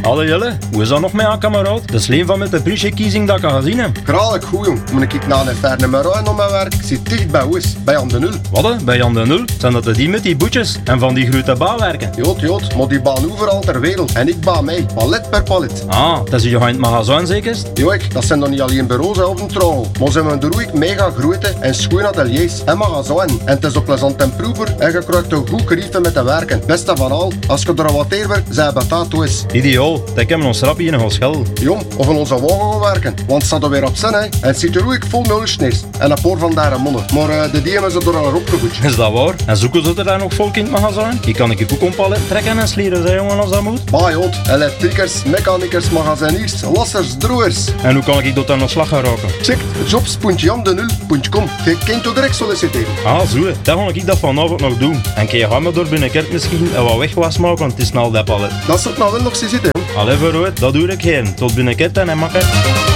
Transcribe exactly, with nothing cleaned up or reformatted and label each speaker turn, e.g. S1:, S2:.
S1: Hallo Jelle, hoe is dat nog met aan, kameraad? Dat is een van mijn prijsverkiezing dat ik al gezien heb.
S2: Graag goed, jong. Moet ik naar een ferne Marijn om mijn werk? Ik zit dicht bij Oes, bij Jan de Nul.
S1: Wat, hè? Bij Jan de Nul? Zijn dat de die met die boetjes en van die grote bouwwerken?
S2: Jood, jood, maar die baan overal ter wereld. En ik baan mee, palet per palet.
S1: Ah, dat is hier in het magazijn zeker?
S2: Joik, dat zijn dan niet alleen bureaus of een trouw. Maar ze hebben er ook mega grote en schone ateliers en magazijnen. En het is ook plezant en proever en je krijgt een goed gerief met te werken. Beste van al, als je er wat eerder zijn betaald is.
S1: Ideaal, dat hebben we ons rapje in een schel.
S2: Jong, of in onze wagen gaan werken. Want het staat er weer op zin, hè. En het ziet er ook vol mulchneers. En een paar van daar mannen. Maar uh, de die hebben ze er al opgevoed.
S1: Is dat waar? En zoeken ze er daar nog volk in het magazijn? Die kan ik je ook een palet trekken en slieren, hè, jongen, als dat moet.
S2: Bah, jood, elektrikers, mechanikers, magaziniers, lassers, droers.
S1: En hoe kan ik dat dan nog slag gaan raken?
S2: Check jobs punt jan de nul punt com. Je kunt je direct solliciteren.
S1: Ah, zo, hè. Dat ga ik dat vanavond nog doen. En kun je gaan me door binnenkort misschien en wat wegwas maken, want het is snel dat palet.
S2: Dat soort nou wel nog zitten.
S1: Allee, vooruit, dat doe ik heen. Tot binnenkort en makker.